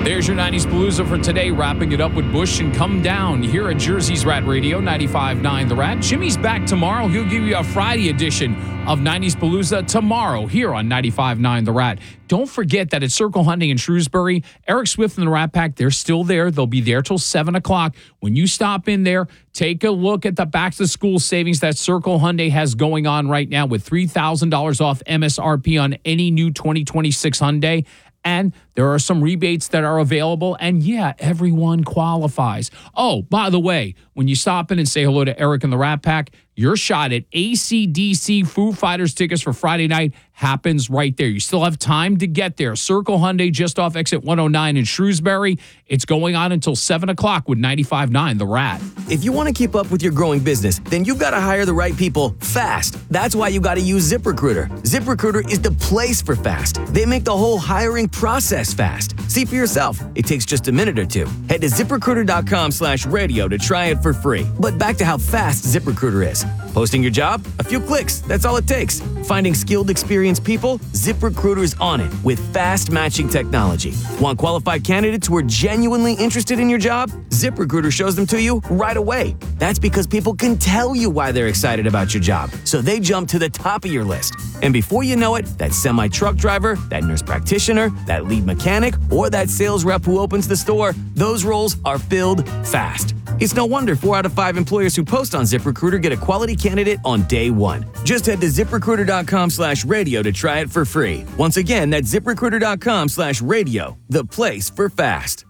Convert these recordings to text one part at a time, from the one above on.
There's your 90s Palooza for today, wrapping it up with Bush and Come Down here at Jersey's Rat Radio, 95.9 The Rat. Jimmy's back tomorrow. He'll give you a Friday edition of 90s Palooza tomorrow here on 95.9 The Rat. Don't forget that at Circle Hyundai in Shrewsbury, Eric Swift and the Rat Pack, they're still there. They'll be there till 7 o'clock. When you stop in there, take a look at the back-to-school savings that Circle Hyundai has going on right now with $3,000 off MSRP on any new 2026 Hyundai. And there are some rebates that are available. And yeah, everyone qualifies. Oh, by the way, when you stop in and say hello to Eric and the Rat Pack, your shot at AC/DC Foo Fighters tickets for Friday night happens right there. You still have time to get there. Circle Hyundai just off exit 109 in Shrewsbury. It's going on until 7 o'clock with 95.9 The Rat. If you want to keep up with your growing business, then you've got to hire the right people fast. That's why you got to use ZipRecruiter. ZipRecruiter is the place for fast. They make the whole hiring process fast. See for yourself. It takes just a minute or two. Head to ZipRecruiter.com/radio to try it for free. But back to how fast ZipRecruiter is. Posting your job? A few clicks. That's all it takes. Finding skilled, experienced people? ZipRecruiter is on it with fast matching technology. Want qualified candidates who are genuinely interested in your job? ZipRecruiter shows them to you right away. That's because people can tell you why they're excited about your job, so they jump to the top of your list. And before you know it, that semi-truck driver, that nurse practitioner, that lead mechanic, or that sales rep who opens the store, those roles are filled fast. It's no wonder 4 out of 5 employers who post on ZipRecruiter get a quality candidate on day one. Just head to ZipRecruiter.com/radio to try it for free. Once again, that's ZipRecruiter.com/radio, the place for fast.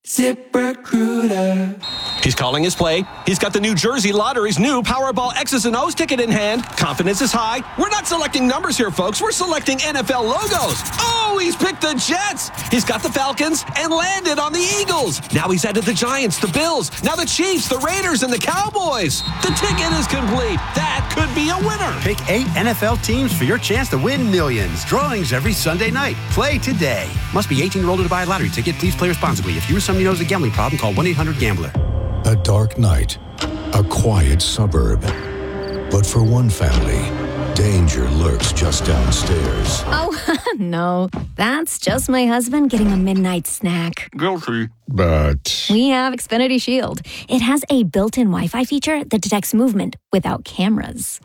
ZipRecruiter. He's calling his play. He's got the New Jersey Lottery's new Powerball X's and O's ticket in hand. Confidence is high. We're not selecting numbers here, folks. We're selecting NFL logos. Oh, he's picked the Jets. He's got the Falcons and landed on the Eagles. Now he's added the Giants, the Bills, now the Chiefs, the Raiders, and the Cowboys. The ticket is complete. That could be a winner. Pick 8 NFL teams for your chance to win millions. Drawings every Sunday night. Play today. Must be 18 years old to buy a lottery ticket. Please play responsibly. If you or somebody knows a gambling problem, call 1-800-GAMBLER. A dark night, a quiet suburb. But for one family, danger lurks just downstairs. Oh, no. That's just my husband getting a midnight snack. Guilty. But We have Xfinity Shield. It has a built-in Wi-Fi feature that detects movement without cameras.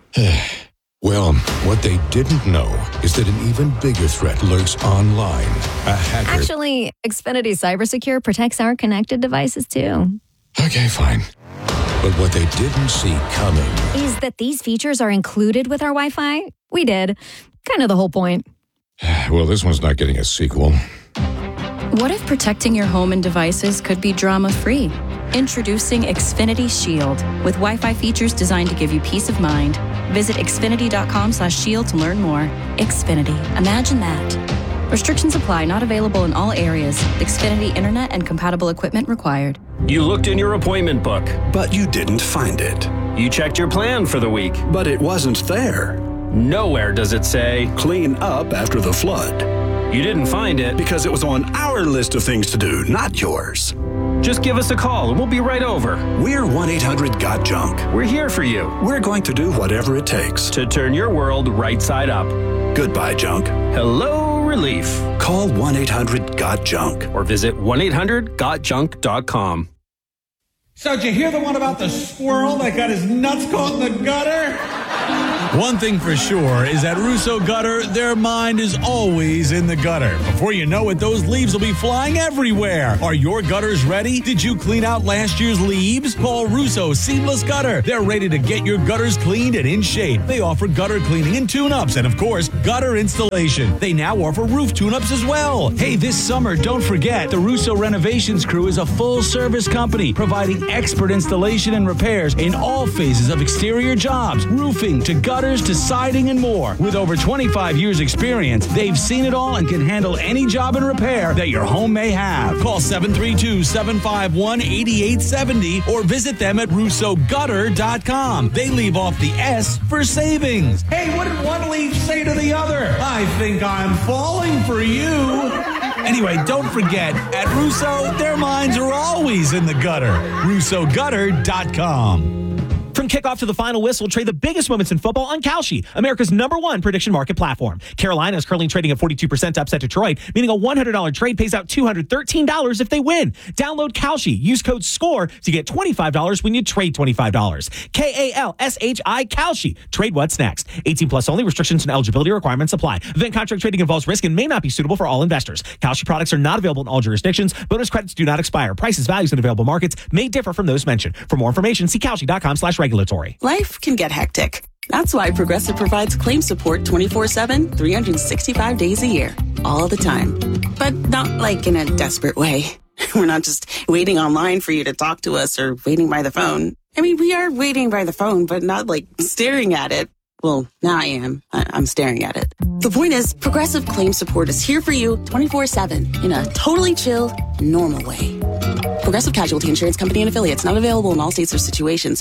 well, what they didn't know is that an even bigger threat lurks online. A hacker. Actually, Xfinity CyberSecure protects our connected devices, too. Okay, fine. But what they didn't see coming Is that these features are included with our Wi-Fi? We did. Kind of the whole point. Well, this one's not getting a sequel. What if protecting your home and devices could be drama-free? Introducing Xfinity Shield with Wi-Fi features designed to give you peace of mind. Visit Xfinity.com/shield to learn more. Xfinity. Imagine that. Restrictions apply. Not available in all areas. Xfinity Internet and compatible equipment required. You looked in your appointment book, But you didn't find it. you checked your plan for the week. But it wasn't there. Nowhere does it say Clean up after the flood. you didn't find it. Because it was on our list of things to do, not yours. Just give us a call and we'll be right over. We're 1-800-GOT-JUNK. We're here for you We're going to do whatever it takes. to turn your world right side up. Goodbye, junk. Hello, relief. Call 1-800-GOT-JUNK. Or visit 1-800-GOT-JUNK.com. So did you hear the one about the squirrel that got his nuts caught in the gutter? One thing for sure is at Russo Gutter, their mind is always in the gutter. Before you know it, those leaves will be flying everywhere. Are your gutters ready? Did you clean out last year's leaves? Call Russo Seamless Gutter. They're ready to get your gutters cleaned and in shape. They offer gutter cleaning and tune-ups and, of course, gutter installation. They now offer roof tune-ups as well. Hey, this summer, don't forget, the Russo Renovations crew is a full-service company providing expert installation and repairs in all phases of exterior jobs, roofing to gutters to siding and more. With over 25 years experience, they've seen it all and can handle any job and repair that your home may have. Call 732-751-8870 or visit them at russogutter.com. They leave off the S for savings. Hey, what did one leaf say to the other? I think I'm falling for you. Anyway, don't forget, at Russo, their minds are always in the gutter. russogutter.com. From kickoff to the final whistle, trade the biggest moments in football on Kalshi, America's #1 prediction market platform. Carolina is currently trading at 42% to upset Detroit, meaning a $100 trade pays out $213 if they win. Download Kalshi. Use code SCORE to get $25 when you trade $25. KALSHI Kalshi. Trade what's next. 18 plus only. Restrictions and eligibility requirements apply. Event contract trading involves risk and may not be suitable for all investors. Kalshi products are not available in all jurisdictions. Bonus credits do not expire. Prices, values, and available markets may differ from those mentioned. For more information, see Kalshi.com/regulatory. Life can get hectic. That's why Progressive provides claim support 24/7, 365 days a year, all the time. But not like in a desperate way. We're not just waiting online for you to talk to us or waiting by the phone. I mean, we are waiting by the phone, but not like staring at it. Well, now I am. I'm staring at it. The point is, Progressive Claim Support is here for you 24/7 in a totally chill, normal way. Progressive Casualty Insurance Company and Affiliates, not available in all states or situations.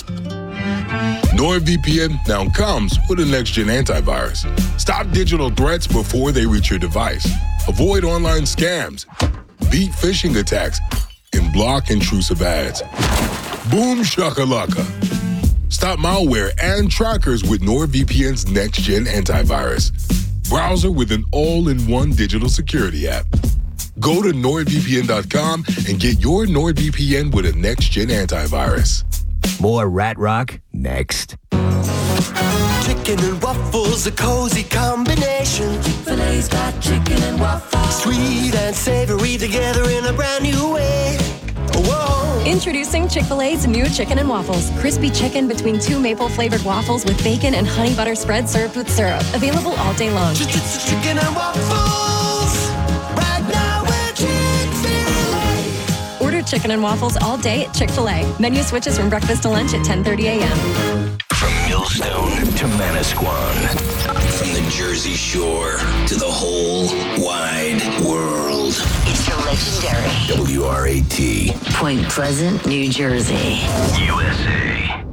NordVPN now comes with a next-gen antivirus. Stop digital threats before they reach your device. Avoid online scams, beat phishing attacks, and block intrusive ads. Boom shakalaka. Stop malware and trackers with NordVPN's next-gen antivirus. Browser with an all-in-one digital security app. Go to NordVPN.com and get your NordVPN with a next-gen antivirus. More Rat Rock next. Chicken and waffles, a cozy combination. Chick-fil-A's got chicken and waffles. Sweet and savory together in a brand new way. Whoa. Introducing Chick-fil-A's new chicken and waffles. Crispy chicken between 2 maple-flavored waffles with bacon and honey butter spread served with syrup. Available all day long. Chicken and waffles. Right now we're Chick-fil-A. Order chicken and waffles all day at Chick-fil-A. Menu switches from breakfast to lunch at 10:30 a.m. From Millstone to Manasquan. From the Jersey Shore to the whole wide world. It's the legendary WRAT. Point Pleasant, New Jersey. USA.